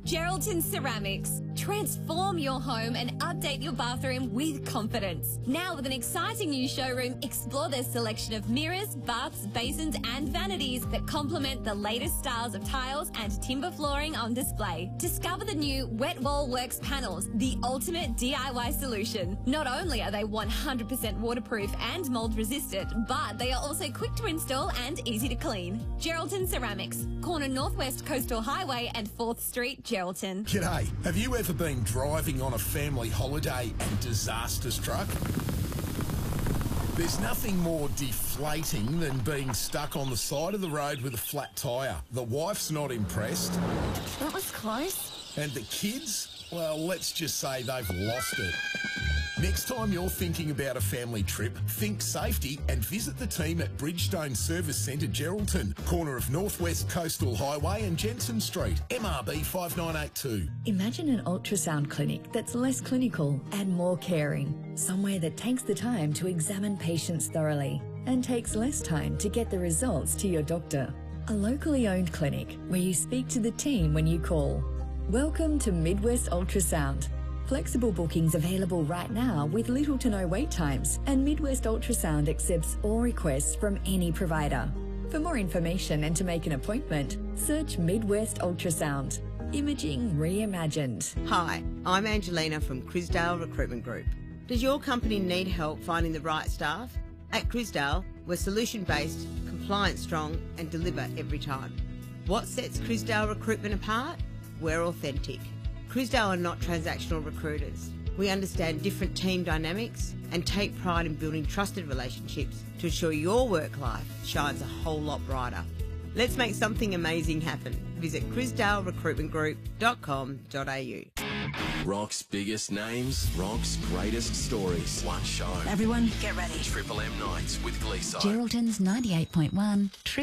Geraldton Ceramics. Transform your home and update your bathroom with confidence. Now with an exciting new showroom, explore their selection of mirrors, baths, basins and vanities that complement the latest styles of tiles and timber flooring on display. Discover the new Wet Wall Works panels, the ultimate DIY solution. Not only are they 100% waterproof and mold resistant, but they are also quick to install and easy to clean. Geraldton Ceramics, corner Northwest Coastal Highway and 4th Street, Geraldton. G'day. Have you ever been driving on a family holiday and disaster struck? There's nothing more deflating than being stuck on the side of the road with a flat tyre. The wife's not impressed. That was close. And the kids? Well, let's just say they've lost it. Next time you're thinking about a family trip, think safety and visit the team at Bridgestone Service Centre, Geraldton, corner of Northwest Coastal Highway and Jensen Street, MRB 5982. Imagine an ultrasound clinic that's less clinical and more caring. Somewhere that takes the time to examine patients thoroughly and takes less time to get the results to your doctor. A locally owned clinic where you speak to the team when you call. Welcome to Midwest Ultrasound. Flexible bookings available right now with little to no wait times, and Midwest Ultrasound accepts all requests from any provider. For more information and to make an appointment, search Midwest Ultrasound. Imaging reimagined. Hi, I'm Angelina from Crisdale Recruitment Group. Does your company need help finding the right staff? At Crisdale, we're solution-based, compliance-strong and deliver every time. What sets Crisdale Recruitment apart? We're authentic. Crisdale are not transactional recruiters. We understand different team dynamics and take pride in building trusted relationships to ensure your work life shines a whole lot brighter. Let's make something amazing happen. Visit crisdalerecruitmentgroup.com.au. Rock's biggest names, Rock's greatest stories. One show. Everyone, get ready. Triple M Nights with Gleeside. Geraldton's 98.1.